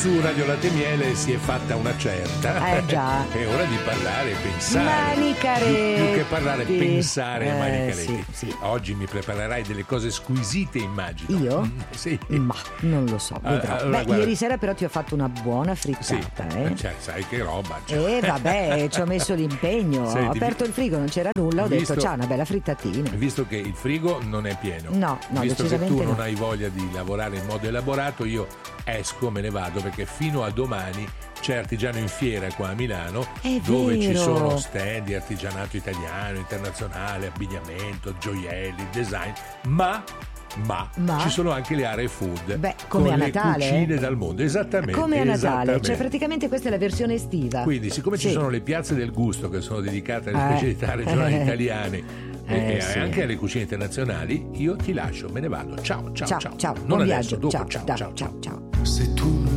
su Radio Latte e Miele si è fatta una certa. Già. È ora di parlare e pensare. Manicaretti. Più che parlare, pensare a Manicaretti. Sì. Oggi mi preparerai delle cose squisite, immagino. Io? Sì. Ma non lo so, vedrò. Allora, guarda. Ieri sera però ti ho fatto una buona frittata, Sì, eh? sai che roba. Cioè. Vabbè, ci ho messo l'impegno. Senti, ho aperto il frigo, non c'era nulla, ho detto c'ha una bella frittatina. Visto che il frigo non è pieno, No, visto che tu decisamente non no. hai voglia di lavorare in modo elaborato, io esco, me ne vado, perché fino a domani c'è Artigiano in Fiera qua a Milano, È dove ci vero. sono stand di artigianato italiano, internazionale, abbigliamento, gioielli, design, ma ci sono anche le aree food. Beh, come con a le Natale. cucine dal mondo, esattamente. Come a Natale, esattamente. cioè praticamente questa è la versione estiva. Quindi, siccome ci Sì. sono le piazze del gusto che sono dedicate alle specialità regionali italiane e sì. anche alle cucine internazionali, io ti lascio, me ne vado. Ciao. Ciao, Non buon adesso, viaggio. dopo. Ciao. Ciao. Ciao. Se tu